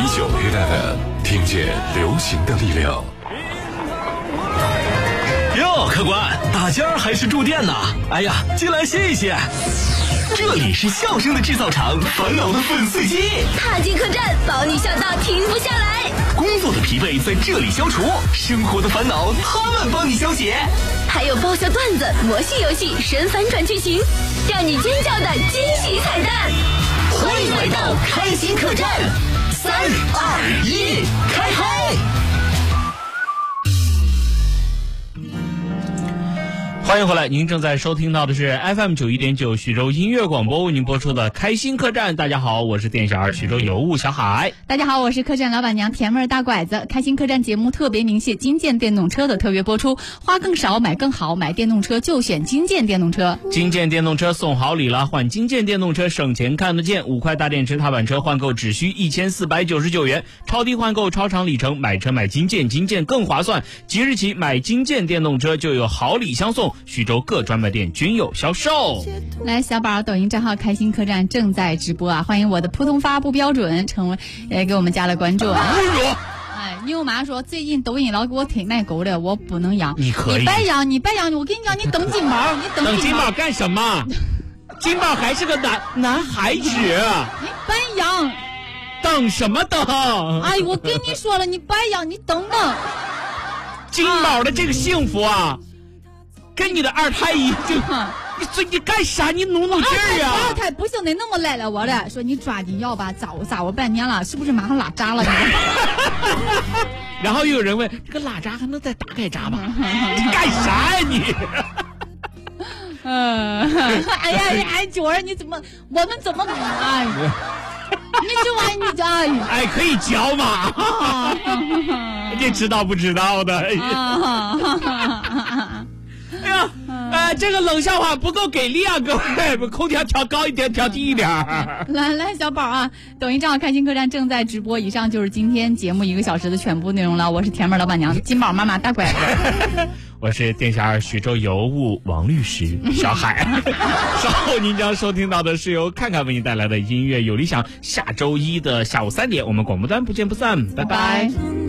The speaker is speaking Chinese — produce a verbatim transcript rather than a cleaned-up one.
九 A F M， 听见流行的力量。 哟，客官，大件儿还是住店呢？哎呀，进来歇一歇。这里是笑声的制造厂，烦恼的粉碎机。 踏进客栈，保你笑到停不下来。 工作的疲惫在这里消除，生活的烦恼他们帮你消解。 还有爆笑段子、魔性游戏、神反转剧情，让你尖叫的惊喜彩蛋。 欢迎来到开心客栈，三二一，开嗨！ 欢迎回来，您正在收听到的是 F M 九一点九徐州音乐广播为您播出的开心客栈。大家好，我是店小二徐州尤物小海。 大家好，我是客栈老板娘甜妹大拐子。开心客栈节目特别鸣谢金建电动车的特别播出，花更少买更好，买电动车就选金建电动车。 金建电动车送好礼了，换金建电动车省钱看得见，五块大电池踏板车换购只需一千四百九十九元，超低换购超长里程，买车买金建，金建更划算。即日起买金建电动车就有好礼相送，徐州各专卖店均有销售。 来，小宝抖音账号开心客栈正在直播啊，欢迎我的普通话不标准成为呃给我们加了关注啊。哎，你有妈说最近抖音老给我推奶狗的，我不能养。 你可以， 你别养，你别养，我跟你讲，你等金宝，你等等金金宝宝干什么？金宝还是个男男孩子， 你别养， 等什么等？ 哎，我跟你说了，你别养，你等等。 金宝的这个幸福啊，跟你的二胎一样。你这你干啥？你努努劲儿呀！ 二胎不行，得那么赖了我了。说你抓紧要吧，找找我半年了，是不是马上拉渣了？ 然后又有人问，这个拉渣还能再打开渣吗？你干啥呀你？ 嗯，哎呀，哎，九儿，你怎么，我们怎么，哎，你就爱你就爱， 哎，可以教嘛？你知道不知道的？哎呀，呃，这个冷笑话不够给力啊，各位，空调调高一点，调低一点。 来来，小宝啊，抖音账号开心客栈正在直播，以上就是今天节目一个小时的全部内容了。我是甜妹老板娘金宝妈妈大拐子。 我是店小二徐州尤物王律师小海。稍后您将收听到的是由看看为您带来的音乐有理想。下周一的下午三点，我们广播端不见不散，拜拜。